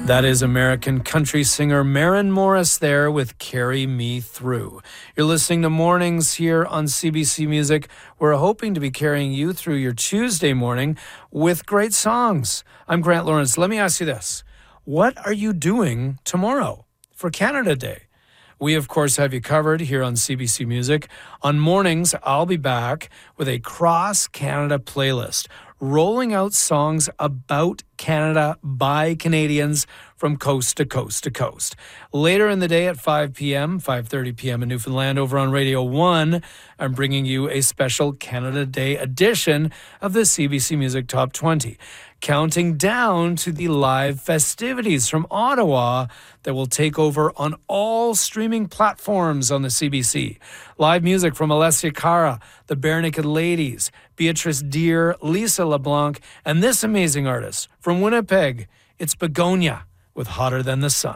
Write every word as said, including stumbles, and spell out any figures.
That is American country singer Maren Morris there with Carry Me Through. You're listening to Mornings here on C B C Music. We're hoping to be carrying you through your Tuesday morning with great songs. I'm Grant Lawrence. Let me ask you this. What are you doing tomorrow for Canada Day? We, of course, have you covered here on C B C Music. On mornings, I'll be back with a cross-Canada playlist, rolling out songs about Canada by Canadians from coast to coast to coast. Later in the day at five p.m., five thirty p.m. in Newfoundland over on Radio one, I'm bringing you a special Canada Day edition of the C B C Music Top twenty, counting down to the live festivities from Ottawa that will take over on all streaming platforms on the C B C. Live music from Alessia Cara, the Barenaked Ladies, Beatrice Deer, Lisa LeBlanc, and this amazing artist from Winnipeg. It's Begonia with Hotter Than the Sun.